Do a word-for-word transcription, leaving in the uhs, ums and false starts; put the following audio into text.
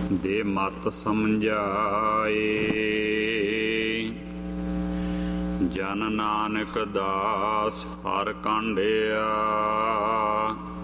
ਦੇ ਮਤ ਸਮਝਾਏ। ਜਨ ਨਾਨਕ ਦਾਸ ਹਰ ਕਾਂਢਿਆ